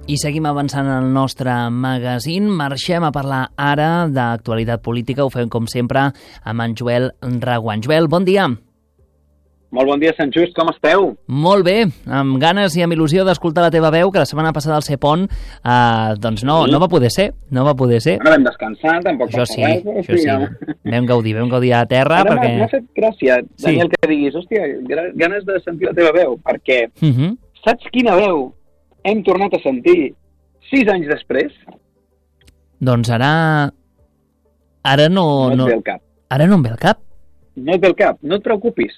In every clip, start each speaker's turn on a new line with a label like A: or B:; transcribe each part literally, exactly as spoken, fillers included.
A: I seguim avançant en el nostre magazín. Marxem a parlar ara d'actualitat política. Ho fem, com sempre, amb en Joel Reguant. Joel, bon dia.
B: Molt bon dia, Sant Just, com esteu?
A: Molt bé, amb ganes i amb il·lusió d'escoltar la teva veu, que la setmana passada al Cepont eh, doncs no, sí. no va poder ser, no va poder ser.
B: No vam descansar, tampoc
A: això
B: passa
A: sí,
B: res.
A: Això sí, ja. vam gaudir, vam gaudir a terra.
B: Ara
A: perquè...
B: m'ha fet gràcia, Daniel, sí. que diguis, hòstia, ganes de sentir la teva veu, perquè uh -huh. saps quina veu hem tornat a sentir sis anys després?
A: Doncs ara... Ara no...
B: No et no... ve el cap.
A: Ara no em ve el cap.
B: No et ve el cap, no et preocupis.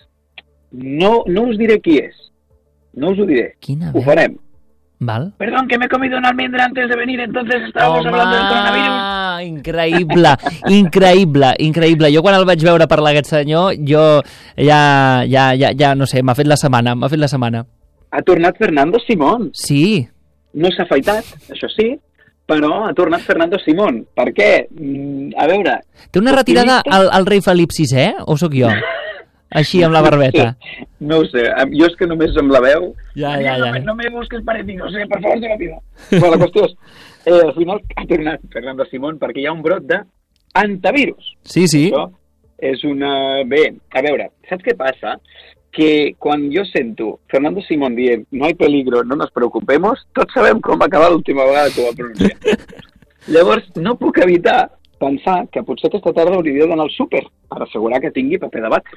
B: No, no us diré qui és. No us ho diré.
A: Quina
B: ho farem.
A: Val.
B: Perdón, que me he comido una almendra antes de venir, entonces estábamos
A: Home,
B: hablando del coronavirus.
A: Increïble, increïble, increïble. Jo quan el vaig veure parlar aquest senyor, jo ja, ja, ja, ja no sé, m'ha fet la setmana, m'ha fet la setmana.
B: Ha tornat Fernando Simón.
A: Sí.
B: No s'ha afaitat, això sí, però ha tornat Fernando Simón. Per què? A veure...
A: Té una retirada al, al rei Felip sisè, o sóc jo? Així, amb la barbeta.
B: No ho sé, jo és que només amb la veu...
A: Ja, ja, ja.
B: No, no me busques parecido, o sea, per favor, de la vida. Però la qüestió és, eh, al final ha tornat Fernando Simón perquè hi ha un brot d'antivirus.
A: Sí, sí.
B: Això és una... Bé, a veure, saps què passa? Que quan jo sento Fernando Simón dient no hay peligro, no nos preocupemos, tots sabem com va acabar l'última vegada que ho va pronunciar. Llavors, no puc evitar pensar que potser aquesta tarda hauria d'anar al súper per assegurar que tingui paper de vàter.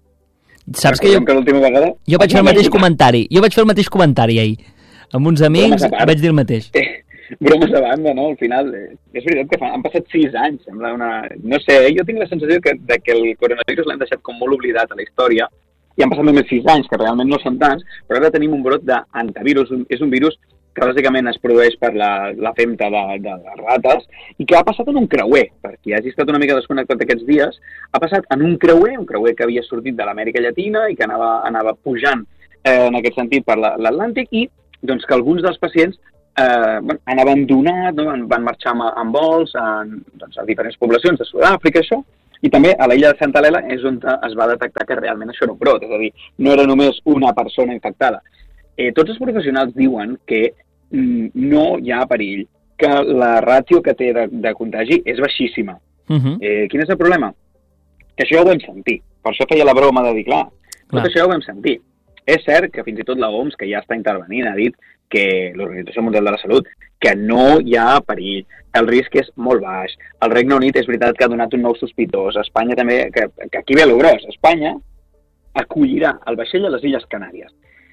A: Saps que jo,
B: que l'última vegada...
A: jo vaig fer el mateix comentari. Jo vaig fer el mateix comentari ahir. Amb uns amics vaig dir el mateix.
B: Eh, bromes a banda, no? Al final, eh, és veritat que fa, han passat sis anys. Sembla una... No sé, eh, jo tinc la sensació que, de que el coronavirus l'hem deixat com molt oblidat a la història. I han passat només sis anys, que realment no són tants, però ara tenim un brot d'antivirus. És un virus que bàsicament es produeix per la, la femta de, de les rates i que ha passat en un creuer. Per qui hagi estat una mica desconnectat aquests dies, ha passat en un creuer, un creuer que havia sortit de l'Amèrica Llatina i que anava, anava pujant eh, en aquest sentit per l'Atlàntic i doncs, que alguns dels pacients eh, bueno, han abandonat, no? van, van marxar amb, amb vols en, doncs, a diferents poblacions de Sud-àfrica, això. I també a l'illa de Santa Helena és on es va detectar que realment això era un brot, és a dir, no era només una persona infectada. Eh, tots els professionals diuen que mm, no hi ha perill, que la ràtio que té de, de contagi és baixíssima. Uh-huh. eh, quin és el problema? Que això ja ho vam sentir. Per això feia la broma de dir, clar, tot clar. Això ja ho vam sentir. És cert que fins i tot la O M S, que ja està intervenint, ha dit que l'Organització Mundial de la Salut, que no hi ha perill, el risc és molt baix. El Regne Unit és veritat que ha donat un nou sospitós. Espanya també, que, que aquí ve el gros. Espanya acollirà el vaixell a les Illes Canàries.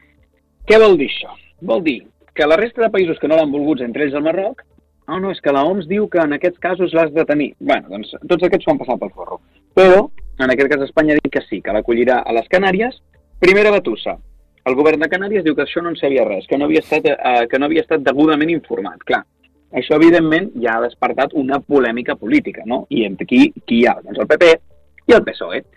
B: Què vol dir això? Vol dir que la resta de països que no l'han volgut, entre ells el Marroc, oh, no, és que la O M S diu que en aquests casos l'has de tenir. Bé, doncs tots aquests s'ho han passat pel forro. Però, en aquest cas, Espanya diu que sí, que l'acollirà a les Canàries. Primera batussa. El govern de Canàries diu que això no en sabia res, que no havia estat, eh, que no havia estat degudament informat. Clar, això, evidentment, ja ha despertat una polèmica política, no? I entre qui, qui hi ha? Doncs el P P i el P S O E.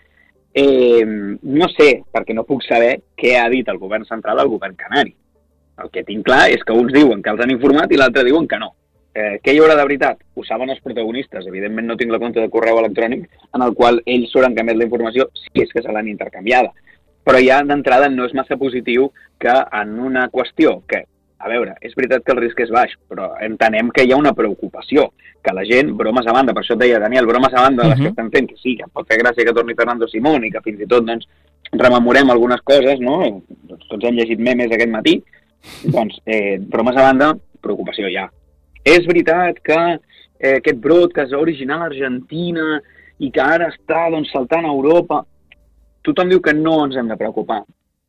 B: Eh, no sé, perquè no puc saber què ha dit el govern central al govern canari. El que tinc clar és que uns diuen que els han informat i l'altre diuen que no. Eh, què hi haurà de veritat? Ho saben els protagonistes. Evidentment no tinc la compte de correu electrònic en el qual ells s'hauran canviat la informació si és que se l'han intercanviada. Però ja d'entrada no és massa positiu que en una qüestió que, a veure, és veritat que el risc és baix, però entenem que hi ha una preocupació, que la gent, bromes a banda, per això et deia, Daniel, bromes a banda de les uh-huh. que estem fent, que sí, que pot fer gràcia que torni Fernando Simón i que fins i tot doncs, rememorem algunes coses, no? Doncs, tots hem llegit memes aquest matí, doncs, eh, bromes a banda, preocupació ja. És veritat que eh, aquest brot que es va originar a l'Argentina i que ara està doncs, saltant a Europa, tothom diu que no ens hem de preocupar.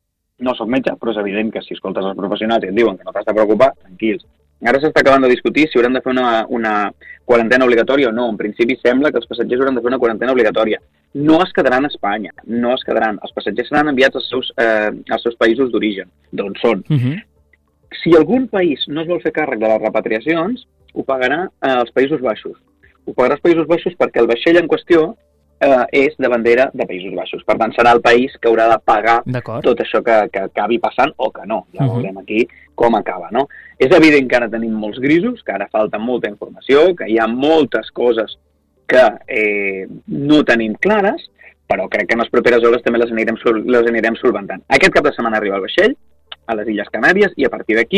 B: No soc metge, però és evident que si escoltes els professionals i et diuen que no t'has de preocupar, tranquils. Ara s'està acabant de discutir si hauran de fer una, una quarantena obligatòria o no. En principi sembla que els passatgers hauran de fer una quarantena obligatòria. No es quedaran a Espanya, no es quedaran. Els passatgers seran enviats als seus, eh, als seus països d'origen, d'on són. Uh-huh. Si algun país no es vol fer càrrec de les repatriacions, ho pagarà eh, als Països Baixos. Ho pagarà als Països Baixos perquè el vaixell en qüestió eh, és de bandera de Països Baixos. Per tant, serà el país que haurà de pagar tot això que, que acabi passant o que no. Ja uh-huh. veurem aquí com acaba, no? És evident que ara tenim molts grisos, que ara falta molta informació, que hi ha moltes coses que eh, no tenim clares, però crec que en les properes hores també les anirem, les anirem solventant. Aquest cap de setmana arriba el vaixell a les Illes Canàries i a partir d'aquí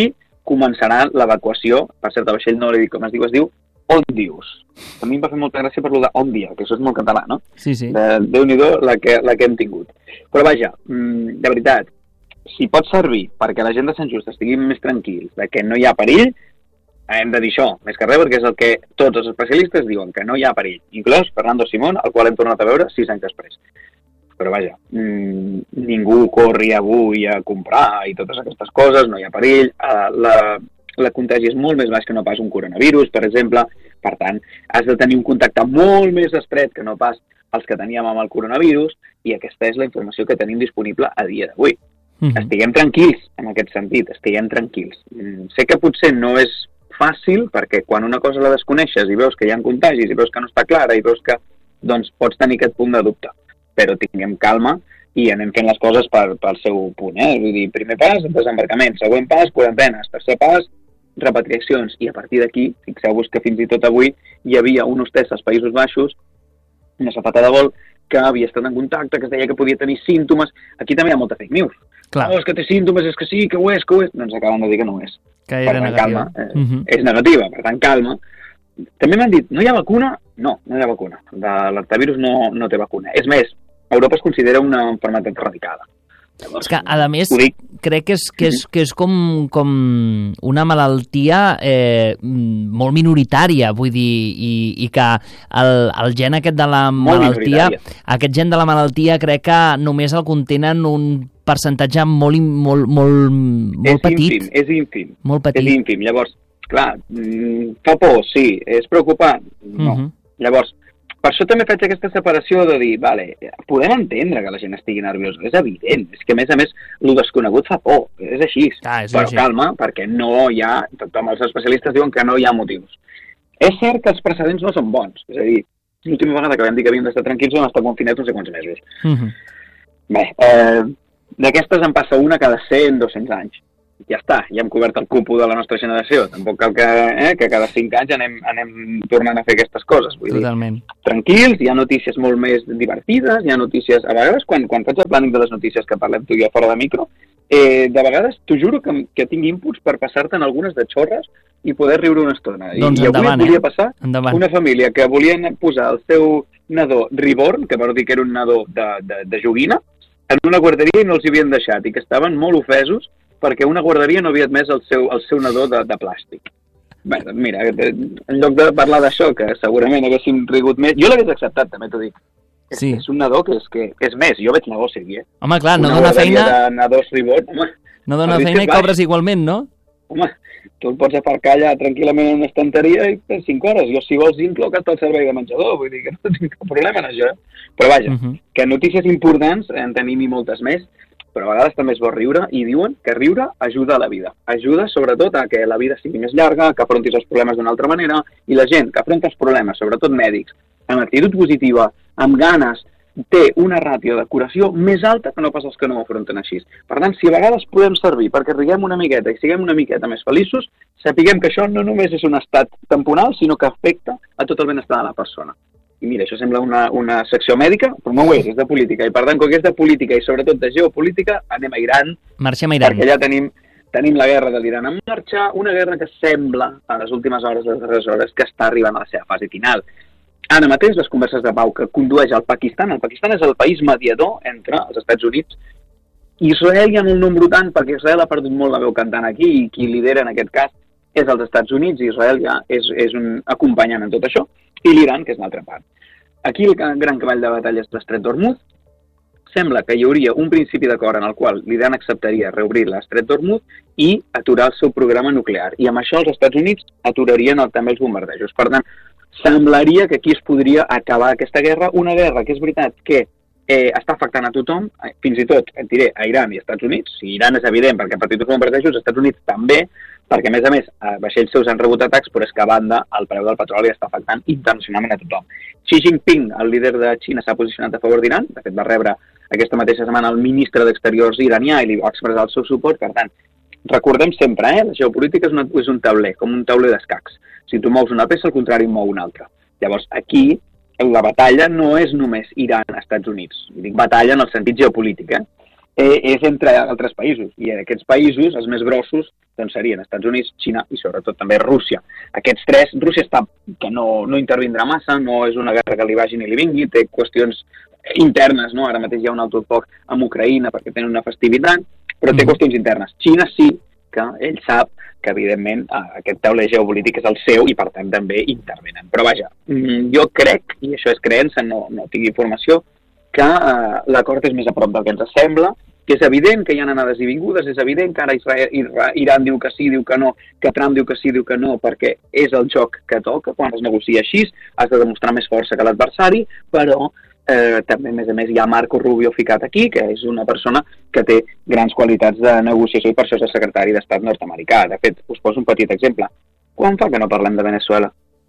B: començarà l'evacuació. Per cert, el vaixell no li dic com es diu, es diu Òndius. A mi em va fer molta gràcia per lo d'Òndia, que això és molt català, no?
A: Sí, sí.
B: De, Déu-n'hi-do la que, la que hem tingut. Però vaja, de veritat, si pot servir perquè la gent de Sant Just estigui més tranquils, de que no hi ha perill, hem de dir això, més que res, perquè és el que tots els especialistes diuen, que no hi ha perill. Inclòs Fernando Simón, el qual hem tornat a veure sis anys després. Però vaja, mmm, ningú corri avui a comprar i totes aquestes coses, no hi ha perill, uh, la, la contagi és molt més baix que no pas un coronavirus, per exemple, per tant, has de tenir un contacte molt més estret que no pas els que teníem amb el coronavirus, i aquesta és la informació que tenim disponible a dia d'avui. Mm-hmm. Estiguem tranquils en aquest sentit, estiguem tranquils. Mm, sé que potser no és fàcil, perquè quan una cosa la desconeixes i veus que hi ha contagis, i veus que no està clara, i veus que doncs, pots tenir aquest punt de dubte. Però tinguem calma i anem fent les coses per, pel seu punt. Eh? Vull dir, primer pas, desembarcament, següent pas, quarantenes, tercer pas, repatriacions, i a partir d'aquí, fixeu-vos que fins i tot avui hi havia un hostess als Països Baixos, una safata de vol, que havia estat en contacte, que es deia que podia tenir símptomes. Aquí també hi ha molta fake news. Clar. Oh, és que té símptomes, és que sí, que ho és, que ho és. Doncs acaben de dir que no ho és.
A: Que era
B: per tant,
A: negativa.
B: Calma, eh,
A: uh-huh.
B: És negativa, per tant, calma. També m'han dit, no hi ha vacuna? No, no hi ha vacuna. De l'hantavirus no, no té vacuna. És més, Europa es considera una malaltia erradicada.
A: Llavors, és que, a més, crec que és, que és, que és com, com una malaltia eh, molt minoritària, vull dir, i, i que el, el gen aquest de la
B: molt
A: malaltia, aquest gen de la malaltia crec que només el contenen un percentatge molt, molt, molt, molt
B: és
A: petit.
B: Ínfim, és ínfim,
A: molt petit.
B: És ínfim. Llavors, clar, fa por, sí, és preocupant, no. Uh-huh. Llavors, per això també faig aquesta separació de dir, vale, podem entendre que la gent estigui nerviosa, és evident, és que a més a més el desconegut fa por, és així,
A: ah, és
B: però
A: així.
B: Calma, perquè no hi ha, tothom els especialistes diuen que no hi ha motius. És cert que els precedents no són bons, és a dir, l'última vegada que vam dir que havíem d'estar tranquils vam estar confinats no sé quants mesos. Uh-huh. Bé, eh, d'aquestes en passa una cada cent, dos-cents anys. Ja està, ja hem cobert el cupo de la nostra generació. Tampoc cal que, eh, que cada cinc anys anem, anem tornant a fer aquestes coses. Vull
A: Totalment.
B: dir, tranquils, hi ha notícies molt més divertides, hi ha notícies... A vegades, quan, quan faig el plànic de les notícies que parlem tu i jo fora de micro, eh, de vegades t'ho juro que, que tinc inputs per passar-te'n algunes de xorres i poder riure una estona.
A: Doncs
B: I,
A: endavant,
B: i avui volia
A: eh?
B: passar
A: endavant.
B: Una família que volien posar el seu nadó Reborn, que vol dir que era un nadó de, de, de joguina, en una guarderia i no els hi havien deixat, i que estaven molt ofesos perquè una guarderia no havia admès el seu, el seu nadó de, de plàstic. Bé, mira, en lloc de parlar d'això, que segurament haguéssim rigut més, jo l'hagués acceptat, també t'ho dic.
A: Sí.
B: És, és un nadó que és, que és més, jo veig negoci aquí, eh?
A: Home, clar, no
B: una
A: dona feina...
B: de nadós Reborn, home...
A: No dona feina i cobres igualment, no?
B: Home, tu el pots aparcar allà tranquil·lament en una estanteria i per cinc hores. Jo, si vols, inclou que el servei de menjador, vull dir que no tinc cap problema en això, eh? Però vaja, uh -huh. que notícies importants en tenim i moltes més, però a vegades també és bo riure, i diuen que riure ajuda a la vida. Ajuda sobretot a que la vida sigui més llarga, que afrontis els problemes d'una altra manera, i la gent que afronta els problemes, sobretot mèdics, amb actitud positiva, amb ganes, té una ràtio de curació més alta que no pas els que no ho afronten així. Per tant, si a vegades podem servir perquè riguem una miqueta i siguem una miqueta més feliços, sapiguem que això no només és un estat temporal, sinó que afecta a tot el benestar de la persona. I mira, això sembla una, una secció mèdica, però no ho és, és de política. I per tant, com que és de política i sobretot de geopolítica, anem a Iran.
A: Marxem a Iran.
B: Perquè allà tenim, tenim la guerra de l'Iran en marxa, una guerra que sembla, a les últimes hores, les darreres hores, que està arribant a la seva fase final. Ara mateix, les converses de pau que condueix el Pakistan, el Pakistan és el país mediador entre els Estats Units i Israel. Hi ha un nombre tant, perquè Israel ha perdut molt la veu cantant aquí, i qui lidera en aquest cas és els Estats Units, i Israel ja és, és un acompanyant en tot això, i l'Iran, que és l'altra part. Aquí el gran cavall de batalla és l'Estret d'Hormuz. Sembla que hi hauria un principi d'acord en el qual l'Iran acceptaria reobrir l'Estret d'Hormuz i aturar el seu programa nuclear. I amb això els Estats Units aturarien el, també els bombardejos. Per tant, semblaria que aquí es podria acabar aquesta guerra, una guerra que és veritat que eh, està afectant a tothom, fins i tot, et diré, a Iran i Estats Units. Si Iran és evident perquè ha patit els bombardejos, Estats Units també, perquè a més a més vaixells seus han rebut atacs, però és que a banda el preu del petroli està afectant internacionalment a tothom. Xi Jinping, el líder de Xina, s'ha posicionat a favor d'Iran, de fet va rebre aquesta mateixa setmana el ministre d'Exteriors iranià i li va expressar el seu suport. Per tant, recordem sempre, eh, la geopolítica és, una, és un tauler, com un tauler d'escacs. Si tu mous una peça, al contrari, mou una altra. Llavors, aquí, la batalla no és només Iran-Estats Units. Dic batalla en el sentit geopolític, eh? eh, és entre altres països. I aquests països, els més grossos, doncs serien Estats Units, Xina i sobretot també Rússia. Aquests tres, Rússia està que no, no intervindrà massa, no és una guerra que li vagi ni li vingui, té qüestions internes, no? Ara mateix hi ha un altre poc amb Ucraïna perquè tenen una festivitat, però té qüestions internes. Xina sí que ell sap que, evidentment, aquest tauler geopolític és el seu i, per tant, també intervenen. Però, vaja, jo crec, i això és creença, no, no tinc informació, que eh, l'acord és més a prop del que ens sembla, que és evident que hi ha anades i vingudes, és evident que ara Israel, Iran diu que sí, diu que no, que Trump diu que sí, diu que no, perquè és el joc que toca, quan es negocia així, has de demostrar més força que l'adversari, però eh, també, a més a més, hi ha Marco Rubio ficat aquí, que és una persona que té grans qualitats de negociació i per això és el secretari d'Estat nord-americà. De fet, us poso un petit exemple. Quan fa que no parlem de Venezuela?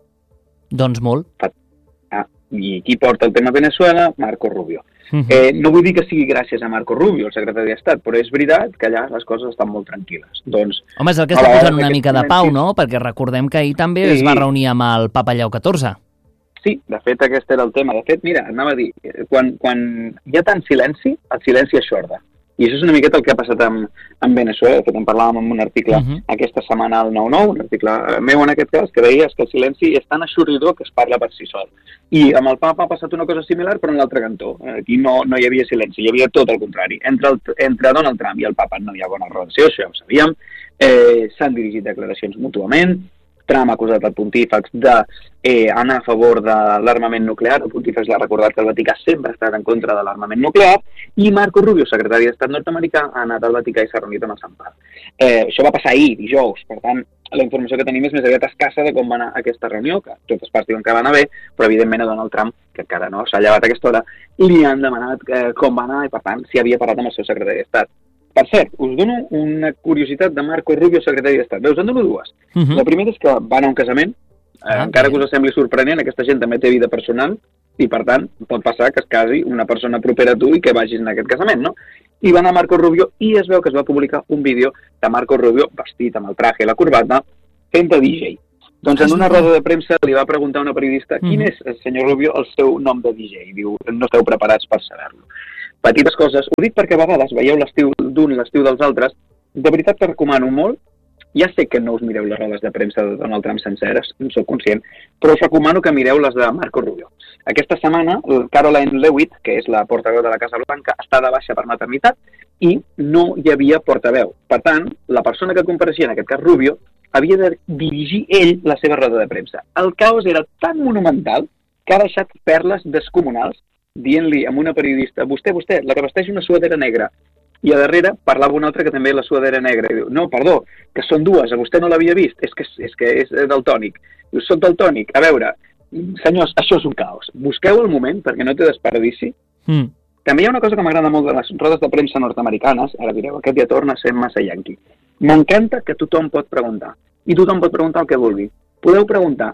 A: Doncs molt.
B: Ah, i qui porta el tema Venezuela? Marco Rubio. Uh-huh. Eh, no vull dir que sigui gràcies a Marco Rubio, el secretari d'Estat, però és veritat que allà les coses estan molt tranquil·les. Doncs,
A: home, és el que està posant una mica de pau, no? Perquè recordem que ahir també sí. es va reunir amb el Papa Lleó catorze.
B: Sí, de fet aquest era el tema. De fet, mira, anava a dir, quan, quan hi ha tant silenci, el silenci eixorda. I això és una miqueta el que ha passat amb, amb Venezuela. De fet, en parlàvem en un article uh-huh. aquesta setmana al nou nou, un article meu en aquest cas, que deia que el silenci és tan eixordador que es parla per si sol. I amb el Papa ha passat una cosa similar, però en l'altre cantó. Aquí no, no hi havia silenci, hi havia tot el contrari. Entre, el, entre Donald Trump i el Papa no hi ha bona relació, això ja ho sabíem. Eh, S'han dirigit declaracions mútuament. Trump ha acusat el pontífex d'anar eh, a favor de l'armament nuclear. El pontífex l'ha recordat que el Vaticà sempre ha estat en contra de l'armament nuclear, i Marco Rubio, secretari d'Estat nord-americà, ha anat al Vaticà i s'ha reunit amb el Sant Pare. Eh, això va passar ahir, dijous, per tant, la informació que tenim és més aviat escassa de com va anar aquesta reunió, que totes parts diuen que va anar bé, però evidentment a Donald Trump, que encara no s'ha llevat a aquesta hora, li han demanat eh, com va anar i, per tant, si havia parlat amb el seu secretari d'Estat. Per cert, us dono una curiositat de Marco Rubio, secretari d'Estat. Veus, en dono dues. Uh-huh. La primera és que va anar a un casament, eh, ah, encara que us sembli sorprenent, aquesta gent també té vida personal, i per tant pot passar que es casi una persona propera a tu i que vagis en aquest casament, no? I va anar Marco Rubio i es veu que es va publicar un vídeo de Marco Rubio vestit amb el traje i la corbata fent de D J. Doncs en una roda de premsa li va preguntar a una periodista quin uh-huh. és, el senyor Rubio, el seu nom de D J. I diu, no esteu preparats per saber-lo. Petites coses. Ho dic perquè a vegades veieu l'estiu d'un i l'estiu dels altres. De veritat que recomano molt. Ja sé que no us mireu les rodes de premsa de Donald Trump senceres, en soc conscient, però us recomano que mireu les de Marco Rubio. Aquesta setmana, Caroline Leavitt, que és la portaveu de la Casa Blanca, està de baixa per maternitat i no hi havia portaveu. Per tant, la persona que compareixia, en aquest cas Rubio, havia de dirigir ell la seva roda de premsa. El caos era tan monumental que ha deixat perles descomunals dient-li a una periodista, vostè, vostè, la que vesteix una suadera negra, i a darrere parlava un altre que també la suadera negra, i diu, no, perdó, que són dues, a vostè no l'havia vist, és que és, que és daltònic. Diu, soc daltònic, a veure, senyors, això és un caos, busqueu el moment perquè no té desperdici. Mm. També hi ha una cosa que m'agrada molt de les rodes de premsa nord-americanes, ara direu, aquest ja torna a ser massa yanqui. M'encanta que tothom pot preguntar, i tothom pot preguntar el que vulgui. Podeu preguntar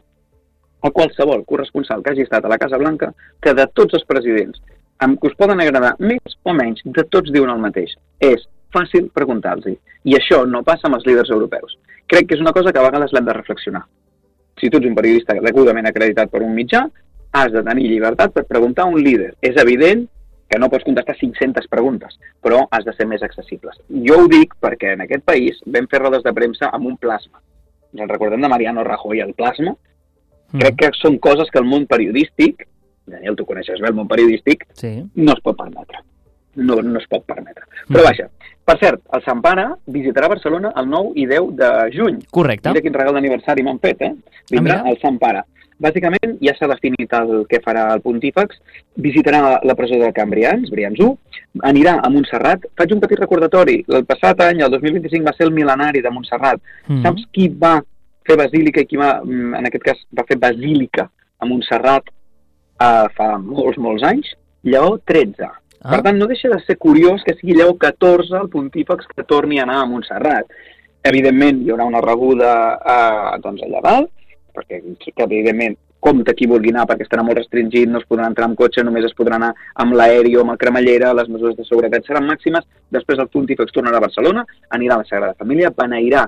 B: a qualsevol corresponsal que hagi estat a la Casa Blanca que de tots els presidents, amb que us poden agradar més o menys, de tots diuen el mateix. És fàcil preguntar-los. I això no passa amb els líders europeus. Crec que és una cosa que a vegades l'hem de reflexionar. Si tu ets un periodista degudament acreditat per un mitjà, has de tenir llibertat per preguntar a un líder. És evident que no pots contestar cinc-centes preguntes, però has de ser més accessibles. Jo ho dic perquè en aquest país vam fer rodes de premsa amb un plasma. Ens en recordem de Mariano Rajoy, el plasma. Crec que són coses que el món periodístic, Daniel, tu coneixes bé el món periodístic, sí. no es pot permetre. No, no es pot permetre. Però vaja, per cert, el Sant Pare visitarà Barcelona el nou i deu de juny.
A: Correcte.
B: Mira quin regal d'aniversari m'han fet, eh? Vindrà el Sant Pare. Bàsicament, ja s'ha definit el que farà el pontífex, visitarà la presó de Can Brians, Brians u, anirà a Montserrat. Faig un petit recordatori. El passat any, el dos mil vint-i-cinc, va ser el mil·lenari de Montserrat. Mm. Saps qui va fer basílica i qui va, en aquest cas, va fer basílica a Montserrat uh, fa molts, molts anys? Lleó tretze. Ah. Per tant, no deixa de ser curiós que sigui Lleó catorze el pontífex que torni a anar a Montserrat. Evidentment, hi haurà una rebuda uh, doncs, allà dalt, perquè que, evidentment, compte qui vulgui anar, perquè estarà molt restringit, no es podrà entrar amb cotxe, només es podrà anar amb l'aeri o amb el cremallera, les mesures de seguretat seran màximes. Després el pontífex tornarà a Barcelona, anirà a la Sagrada Família, beneirà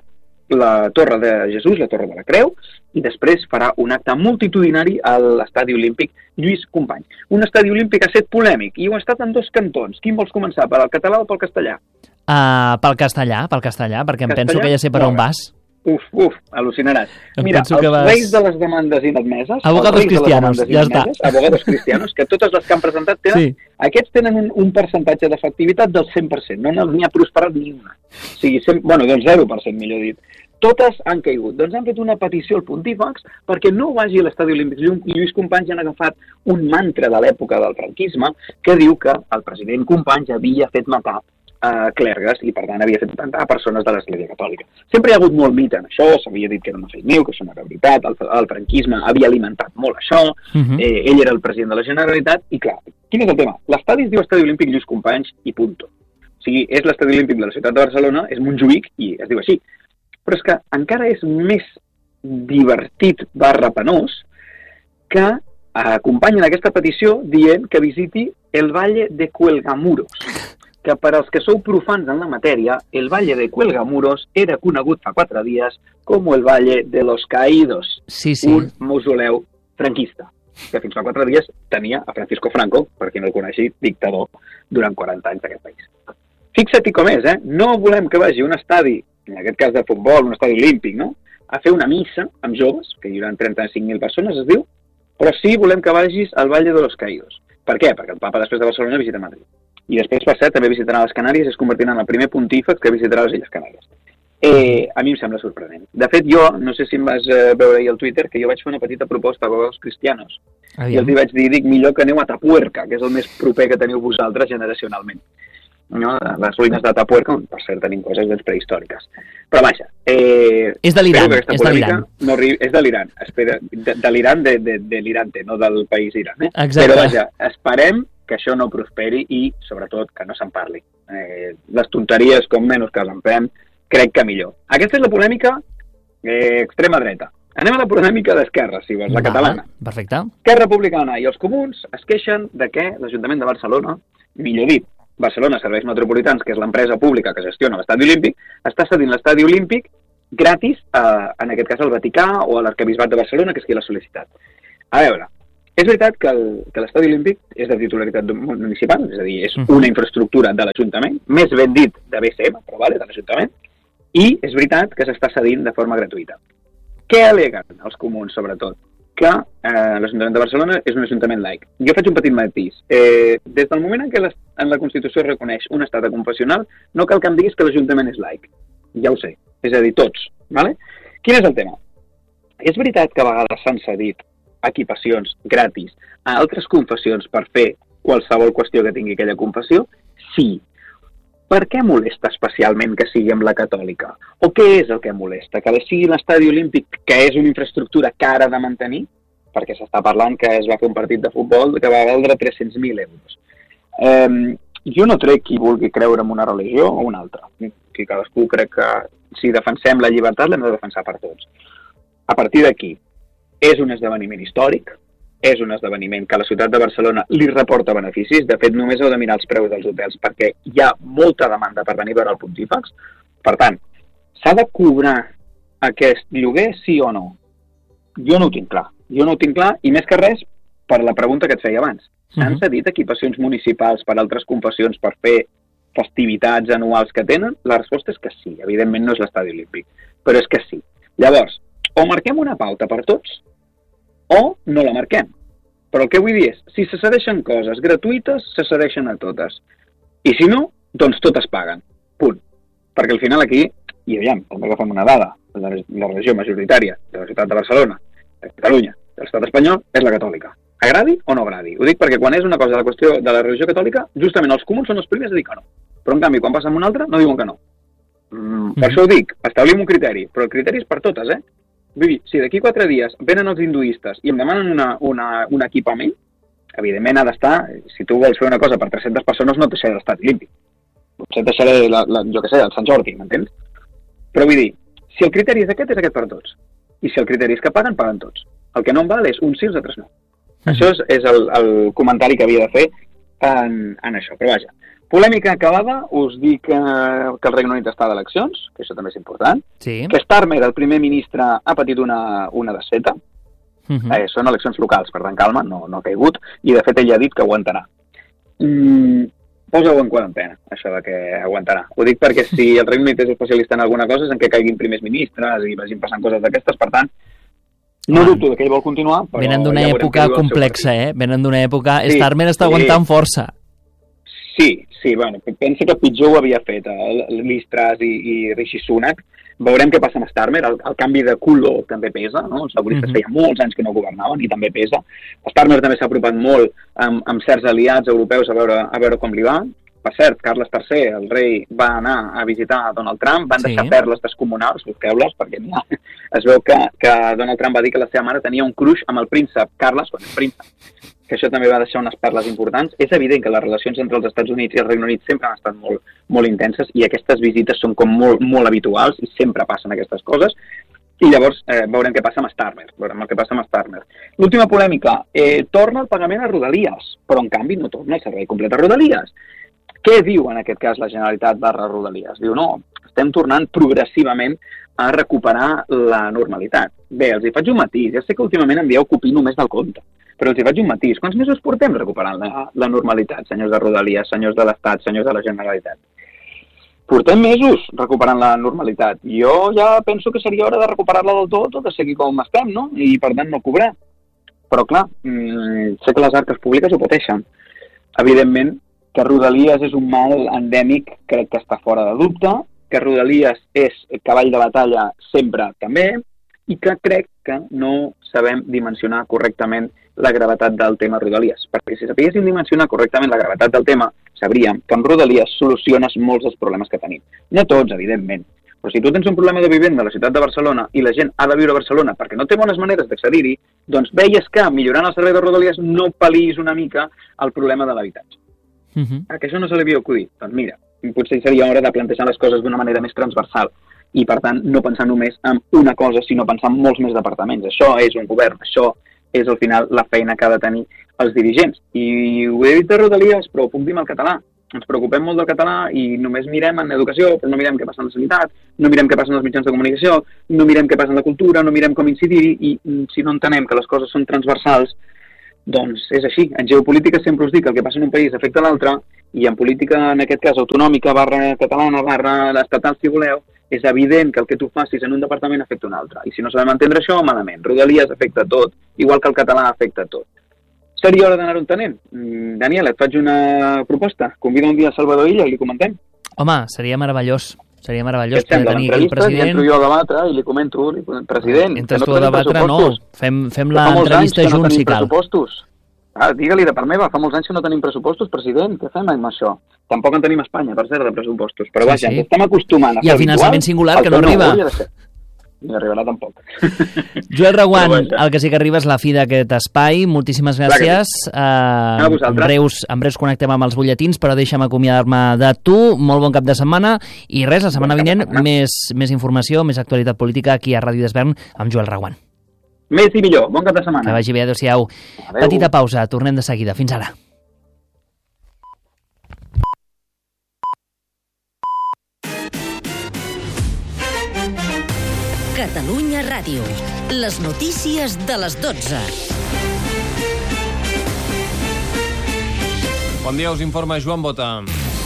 B: la Torre de Jesús, la Torre de la Creu, i després farà un acte multitudinari a l'estadi olímpic Lluís Companys. Un estadi olímpic ha estat polèmic i ho ha estat en dos cantons. Quin vols començar, per al català o pel castellà?
A: Uh, pel castellà, pel castellà, perquè em castellà? penso que ja sé per on vas.
B: Uf, uf, al·lucinaràs.
A: Em
B: Mira, els
A: vas...
B: reis de les demandes inadmeses...
A: Abogados cristianos, ja està.
B: Abogados cristianos, que totes les que han presentat tenen... Sí. Aquests tenen un, un percentatge d'efectivitat del cent per cent. No n'hi ha prosperat ni una. O sigui, cent, bueno, del zero per cent, millor dit. Totes han caigut. Doncs han fet una petició al Pontífex perquè no vagi a l'estadi olímpic. Lluís Companys han agafat un mantra de l'època del franquisme que diu que el president Companys havia fet matar a clergues i, per tant, havia fet matar a persones de l'Església Catòlica. Sempre hi ha hagut molt mite en això, s'havia dit que era una fake news, que això no era veritat, el, el franquisme havia alimentat molt això, uh-huh. eh, ell era el president de la Generalitat, i clar, quin és el tema? L'estadi es diu Estadi Olímpic Lluís Companys i punto. O sigui, és l'estadi olímpic de la ciutat de Barcelona, és Montjuïc i es diu així. Però és que encara és més divertit barra penós que acompanyen aquesta petició dient que visiti el Valle de Cuelgamuros, que per als que sou profans en la matèria, el Valle de Cuelgamuros era conegut fa quatre dies com el Valle de los Caídos,
A: sí, sí.
B: un mausoleu franquista, que fins fa quatre dies tenia a Francisco Franco, per qui no el coneixi, dictador durant quaranta anys d'aquest país. Fixa't-hi com és, eh? No volem que vagi un estadi, en aquest cas de futbol, un estadi olímpic, no?, a fer una missa amb joves, que hi haurà trenta-cinc mil persones, es diu, però sí volem que vagis al Valle de los Caídos. Per què? Perquè el papa després de Barcelona visita Madrid. I després, per cert, també visitarà les Canàries i es convertirà en el primer pontífex que visitarà les Illes Canàries. Eh, a mi em sembla sorprenent. De fet, jo, no sé si em vas eh, veure ahir al Twitter, que jo vaig fer una petita proposta a Abogados Cristianos. Aviam. I els hi vaig dir, dic, millor que aneu a Tapuerca, que és el més proper que teniu vosaltres generacionalment. No? Les ruïnes de Tapuerca, per cert, tenim coses doncs, prehistòriques. Però vaja... Eh,
A: és de l'Iran, és de l'Iran.
B: No, és de l'Iran, espera, de, de l'Iran, de, de, de l'Irante, no del país Iran. Eh?
A: Exacte.
B: Però vaja, esperem que això no prosperi i, sobretot, que no se'n parli. Eh, les tonteries, com menys que se'n fem, crec que millor. Aquesta és la polèmica eh, extrema dreta. Anem a la polèmica d'Esquerra, si vols, la Va, catalana.
A: Perfecte.
B: Esquerra Republicana i els comuns es queixen de que l'Ajuntament de Barcelona, millor dit, Barcelona Serveis Metropolitans, que és l'empresa pública que gestiona l'estadi olímpic, està cedint l'estadi olímpic gratis, a, en aquest cas al Vaticà o a l'Arquebisbat de Barcelona, que és qui l'ha sol·licitat. A veure, és veritat que, el, que l'estadi olímpic és de titularitat municipal, és a dir, és una infraestructura de l'Ajuntament, més ben dit de B C M, però vale, de l'Ajuntament, i és veritat que s'està cedint de forma gratuïta. Què al·leguen els comuns, sobretot? Que eh, l'Ajuntament de Barcelona és un ajuntament laic. Jo faig un petit matís. Eh, des del moment en què les, en la Constitució es reconeix un estat confessional, no cal que em diguis que l'Ajuntament és laic. Ja ho sé. És a dir, tots. Vale? Quin és el tema? És veritat que a vegades s'han cedit equipacions gratis a altres confessions per fer qualsevol qüestió que tingui aquella confessió? Sí. Per què molesta especialment que sigui amb la catòlica? O què és el que molesta? Que sigui l'estadi olímpic, que és una infraestructura cara de mantenir? Perquè s'està parlant que es va fer un partit de futbol que va valdre tres-cents mil euros. Eh, jo no trec qui vulgui creure en una religió o una altra. Que cadascú crec que si defensem la llibertat l'hem de defensar per tots. A partir d'aquí, és un esdeveniment històric, és un esdeveniment que a la ciutat de Barcelona li reporta beneficis. De fet, només heu de mirar els preus dels hotels perquè hi ha molta demanda per venir a veure el Pontífex. Per tant, s'ha de cobrar aquest lloguer, sí o no? Jo no ho tinc clar. Jo no ho tinc clar, i més que res, per la pregunta que et feia abans. S'han cedit equipacions municipals per altres confessions per fer festivitats anuals que tenen? La resposta és que sí. Evidentment no és l'estadi olímpic, però és que sí. Llavors, o marquem una pauta per tots, o no la marquem. Però el que vull dir és, si se cedeixen coses gratuïtes, se cedeixen a totes. I si no, doncs totes paguen. Punt. Perquè al final aquí, i aviam, també agafem una dada, la, la regió majoritària de la ciutat de Barcelona, de Catalunya, de l'estat espanyol, és la catòlica. Agradi o no agradi? Ho dic perquè quan és una cosa de la qüestió de la religió catòlica, justament els comuns són els primers a dir que no. Però en canvi, quan passa amb una altra, no diuen que no. Mm, mm-hmm. Per això ho dic, establim un criteri, però el criteri és per totes, eh? Vull dir, si d'aquí quatre dies venen els hinduistes i em demanen una, una, un equipament, evidentment ha d'estar, si tu vols fer una cosa per tres-centes persones no et deixaré l'estat olímpic. Potser et deixaré, la, la, jo què sé, el Sant Jordi, m'entens? Però vull dir, si el criteri és aquest, és aquest per tots. I si el criteri és que paguen, paguen tots. El que no em val és un sí, els altres no. Mm-hmm. Això és, és el, el comentari que havia de fer en, en això. Però vaja, Polèmica acabada, us dic que, que el Regne Unit està d'eleccions, que això també és important,
A: sí.
B: que Starmer, el primer ministre, ha patit una, una desfeta. Uh -huh. eh, són eleccions locals, per tant, calma, no, no ha caigut, i de fet ell ha dit que aguantarà. Mm, Posa-ho en quarantena, això de que aguantarà. Ho dic perquè si el Regne Unit és especialista en alguna cosa és en què caiguin primers ministres i vagin passant coses d'aquestes, per tant, no ah. dubto que ell vol continuar, però...
A: Venen d'una
B: ja
A: època complexa, eh? Venen d'una època... Sí, Starmer està
B: sí.
A: aguantant força.
B: Sí, sí, bueno, penso que pitjor ho havia fet Liz Truss i, i Rishi Sunak. Veurem què passa amb Starmer, el, el canvi de color també pesa, no? Els laboristes uh-huh. feia molts anys que no governaven i també pesa. Starmer també s'ha apropat molt amb, amb certs aliats europeus a veure, a veure com li va. Per cert, Carles tercer, el rei, va anar a visitar Donald Trump, van deixar sí. perles descomunals, busqueu-les, perquè ja es veu que, que Donald Trump va dir que la seva mare tenia un cruix amb el príncep Carles, quan és príncep, que això també va deixar unes perles importants. És evident que les relacions entre els Estats Units i el Regne Unit sempre han estat molt, molt intenses i aquestes visites són com molt, molt habituals i sempre passen aquestes coses. I llavors eh, veurem què passa amb Starmer, veurem el que passa amb Starmer. L'última polèmica, eh, torna el pagament a Rodalies, però en canvi no torna el servei complet a Rodalies. Què diu en aquest cas la Generalitat barra Rodalies? Diu, no, estem tornant progressivament a recuperar la normalitat. Bé, els hi faig un matís, ja sé que últimament em dieu que opino més del compte, però els hi faig un matís. Quants mesos portem recuperant la, la normalitat, senyors de Rodalies, senyors de l'Estat, senyors de la Generalitat? Portem mesos recuperant la normalitat. Jo ja penso que seria hora de recuperar-la del tot o de seguir com estem, no? I per tant no cobrar. Però clar, mmm, sé que les arques públiques ho pateixen. Evidentment, que Rodalies és un mal endèmic, crec que està fora de dubte, que Rodalies és cavall de batalla sempre també, i que crec que no sabem dimensionar correctament la gravetat del tema Rodalies. Perquè si sapiguéssim dimensionar correctament la gravetat del tema, sabríem que amb Rodalies soluciones molts dels problemes que tenim. No tots, evidentment, però si tu tens un problema de vivenda a la ciutat de Barcelona i la gent ha de viure a Barcelona perquè no té bones maneres d'accedir-hi, doncs veies que millorant el servei de Rodalies no pal·lis una mica el problema de l'habitatge. Uh-huh. Ah, que això no se l'havia acudit. Doncs mira, potser seria hora de plantejar les coses d'una manera més transversal i, per tant, no pensar només en una cosa, sinó pensar en molts més departaments. Això és un govern, això és, al final, la feina que ha de tenir els dirigents. I ho he dit de Rodalies, però ho puc dir amb el català. Ens preocupem molt del català i només mirem en educació, però no mirem què passa en la sanitat, no mirem què passa en els mitjans de comunicació, no mirem què passa en la cultura, no mirem com incidir-hi, i si no entenem que les coses són transversals, doncs és així. En geopolítica sempre us dic que el que passa en un país afecta l'altre, i en política, en aquest cas, autonòmica, barra catalana, barra estatal, si voleu, és evident que el que tu facis en un departament afecta un altre. I si no sabem entendre això, malament. Rodalies afecta tot, igual que el català afecta tot. Seria hora d'anar-ho entenent. Daniel, et faig una proposta. Convida un dia a Salvador Illa i li comentem.
A: Home, seria meravellós. Seria meravellós
B: poder tenir aquí el president. I entro jo a debatre i li comento, li... president,
A: entres tu a debatre, no. Fem, fem l'entrevista junts, si cal.
B: Ah, digue-li de part meva, fa molts anys que no tenim pressupostos, president, què fem amb això? Tampoc en tenim a Espanya, per cert, de pressupostos, però vaja, sí, sí. estem acostumant a fer
A: I el finançament singular, que no arriba.
B: Ni arribarà tampoc.
A: Joel Reguant, el que sí que arriba és la fi d'aquest espai. Moltíssimes gràcies. Uh, en, breus, en breus connectem amb els butlletins, però deixa'm acomiadar-me de tu. Molt bon cap de setmana. I res, la setmana bon vinent, més, més informació, més actualitat política aquí a Ràdio Desvern amb Joel Reguant.
B: Més i millor. Bon cap de setmana.
A: Que vagi bé, adéu-siau. Adéu. Petita pausa, tornem de seguida. Fins ara.
C: Catalunya Ràdio. Les notícies de les dotze.
D: Bon dia, us informa Joan Bota.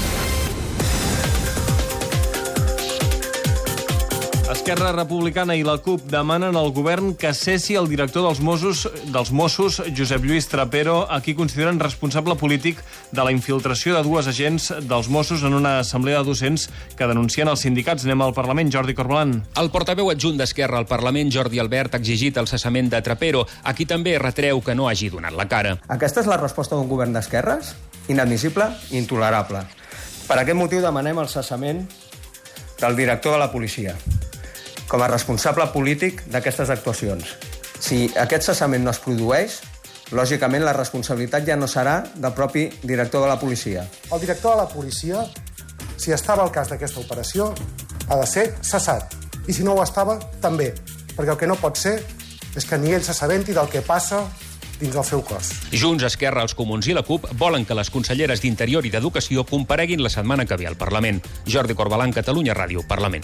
D: Esquerra Republicana i la CUP demanen al govern que cessi el director dels Mossos, dels Mossos, Josep Lluís Trapero, a qui consideren responsable polític de la infiltració de dues agents dels Mossos en una assemblea de docents que denuncien els sindicats. Anem al Parlament, Jordi Corbalan.
E: El portaveu adjunt d'Esquerra al Parlament, Jordi Albert, ha exigit el cessament de Trapero, a qui també retreu que no hagi donat la cara.
F: Aquesta és la resposta d'un govern d'esquerres? Inadmissible i intolerable. Per aquest motiu demanem el cessament del director de la policia com a responsable polític d'aquestes actuacions. Si aquest cessament no es produeix, lògicament la responsabilitat ja no serà del propi director de la policia.
G: El director de la policia, si estava al cas d'aquesta operació, ha de ser cessat. I si no ho estava, també. Perquè el que no pot ser és que ni ell s'assabenti del que passa dins del seu cos.
E: Junts, Esquerra, els Comuns i la CUP volen que les conselleres d'Interior i d'Educació compareguin la setmana que ve al Parlament. Jordi Corbalan, Catalunya Ràdio, Parlament.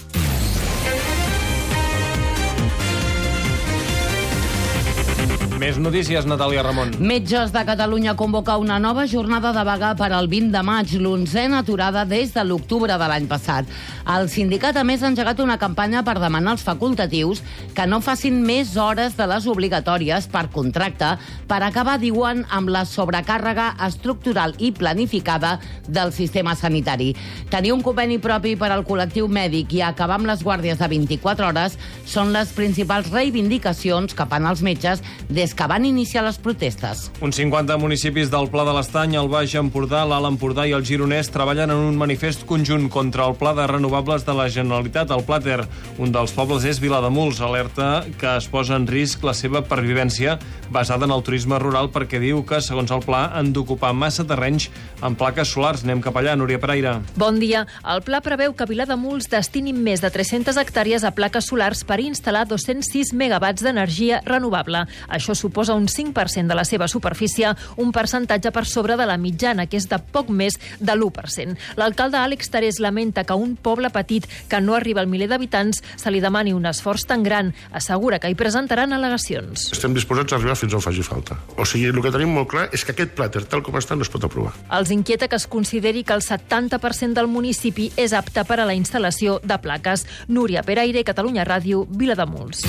D: Més notícies, Natàlia Ramon.
H: Metges de Catalunya convoca una nova jornada de vaga per al vint de maig, l'onzena aturada des de l'octubre de l'any passat. El sindicat, a més, ha engegat una campanya per demanar als facultatius que no facin més hores de les obligatòries per contracte per acabar, diuen, amb la sobrecàrrega estructural i planificada del sistema sanitari. Tenir un conveni propi per al col·lectiu mèdic i acabar amb les guàrdies de vint-i-quatre hores són les principals reivindicacions que fan els metges des que van iniciar les protestes.
D: Uns cinquanta municipis del Pla de l'Estany, el Baix Empordà, l'Alt Empordà i el Gironès treballen en un manifest conjunt contra el Pla de Renovables de la Generalitat, el Plater. Un dels pobles és Vilademuls, alerta que es posa en risc la seva pervivència basada en el turisme rural perquè diu que, segons el pla, han d'ocupar massa terrenys amb plaques solars. Anem cap allà, Núria Pereira.
I: Bon dia. El pla preveu que Vilademuls destini més de tres-centes hectàrees a plaques solars per instal·lar dos-cents sis megawatts d'energia renovable. Això suposa un cinc per cent de la seva superfície, un percentatge per sobre de la mitjana, que és de poc més de l'u per cent. L'alcalde Àlex Tarés lamenta que a un poble petit que no arriba al miler d'habitants se li demani un esforç tan gran. Assegura que hi presentaran al·legacions.
J: Estem disposats a arribar fins on faci falta. O sigui, el que tenim molt clar és que aquest plàter, tal com està, no es pot aprovar.
I: Els inquieta que es consideri que el setanta per cent del municipi és apte per a la instal·lació de plaques. Núria Pereira, Catalunya Ràdio, Vilademuls.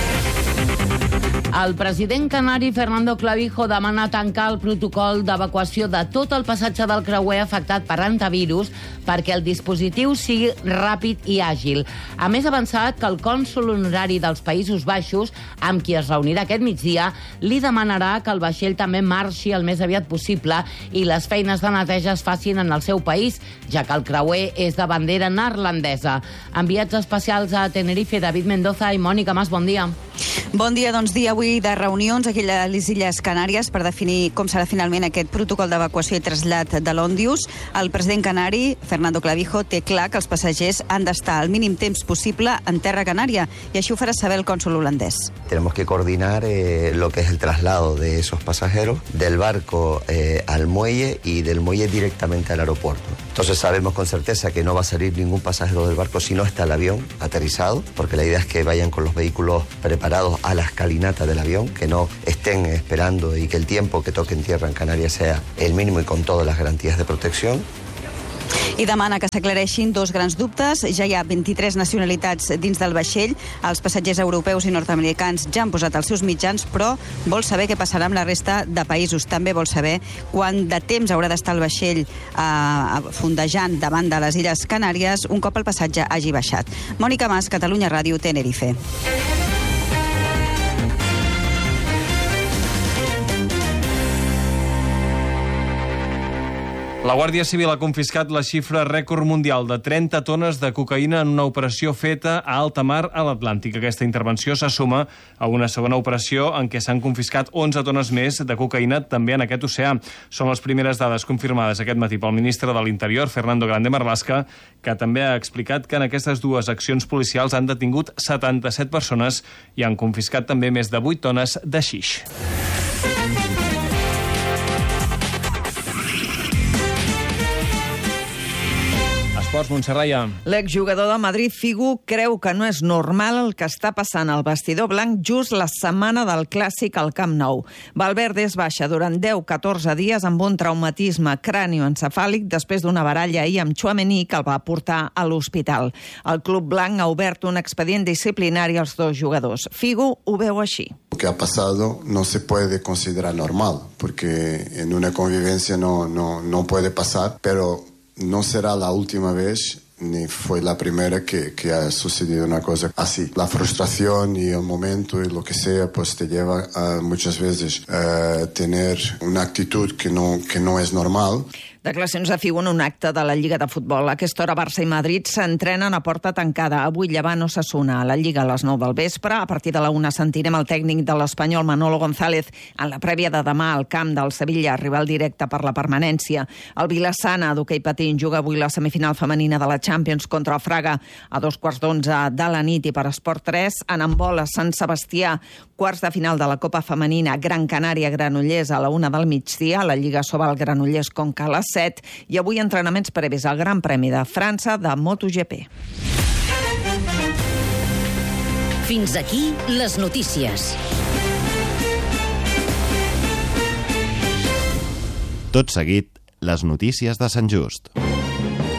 H: El president canari Fernando Clavijo demana tancar el protocol d'evacuació de tot el passatge del creuer afectat per antivirus perquè el dispositiu sigui ràpid i àgil. A més, ha avançat que el cònsol honorari dels Països Baixos, amb qui es reunirà aquest migdia, li demanarà que el vaixell també marxi el més aviat possible i les feines de neteja es facin en el seu país, ja que el creuer és de bandera neerlandesa. Enviats especials a Tenerife, David Mendoza i Mònica Mas, bon dia.
K: Bon dia, doncs dia avui de reunions aquí a les Illes Canàries per definir com serà finalment aquest protocol d'evacuació i trasllat de l'Òndius. El president canari, Fernando Clavijo, té clar que els passatgers han d'estar al mínim temps possible en terra canària i així ho farà saber el cònsol holandès.
L: Tenemos que coordinar eh, lo que es el traslado de esos pasajeros del barco eh, al muelle y del muelle directamente al aeropuerto. Entonces sabemos con certeza que no va a salir ningún pasajero del barco si no está el avión aterrizado, porque la idea es que vayan con los vehículos preparados a la escalinata del avión, que no estén esperando y que el tiempo que toquen tierra en Canarias sea el mínimo y con todas las garantías de protección.
K: I demana que s'aclareixin dos grans dubtes. Ja hi ha vint-i-tres nacionalitats dins del vaixell. Els passatgers europeus i nord-americans ja han posat els seus mitjans, però vol saber què passarà amb la resta de països. També vol saber quant de temps haurà d'estar el vaixell eh, fondejant davant de les Illes Canàries un cop el passatge hagi baixat. Mònica Mas, Catalunya Ràdio, Tenerife.
D: La Guàrdia Civil ha confiscat la xifra rècord mundial de trenta tones de cocaïna en una operació feta a alta mar a l'Atlàntic. Aquesta intervenció se suma a una segona operació en què s'han confiscat onze tones més de cocaïna també en aquest oceà. Són les primeres dades confirmades aquest matí pel ministre de l'Interior, Fernando Grande Marlaska, que també ha explicat que en aquestes dues accions policials han detingut setanta-set persones i han confiscat també més de vuit tones de xix. Esports, Montserraia.
M: L'exjugador del Madrid, Figu, creu que no és normal el que està passant al vestidor blanc just la setmana del Clàssic al Camp Nou. Valverde es baixa durant deu a catorze dies amb un traumatisme crànioencefàlic després d'una baralla ahir amb Tchouaméni que el va portar a l'hospital. El club blanc ha obert un expedient disciplinari als dos jugadors. Figu ho veu així.
N: Lo que ha pasado no se puede considerar normal, porque en una convivencia no, no, no puede pasar, pero no será la última vez ni fue la primera que, que ha sucedido una cosa así. La frustración y el momento y lo que sea pues te lleva a muchas veces a tener una actitud que no, que no es normal.
M: Declaracions de Figo en un acte de la Lliga de Futbol. A aquesta hora Barça i Madrid s'entrenen a porta tancada. Avui Llevant Osasuna a la Lliga a les nou del vespre. A partir de la una sentirem el tècnic de l'Espanyol Manolo González en la prèvia de demà al camp del Sevilla, rival directe per la permanència. El Vilassana d'hoquei patins juga avui la semifinal femenina de la Champions contra el Fraga a dos quarts d'onze de la nit, i per Esport tres en handbol a Sant Sebastià, quarts de final de la Copa Femenina Gran Canària Granollers a la una del migdia, a la Lliga Sobal Granollers Conca a les set, i avui entrenaments previs al Gran Premi de França de MotoGP.
C: Fins aquí les notícies.
O: Tot seguit, les notícies de Sant Just.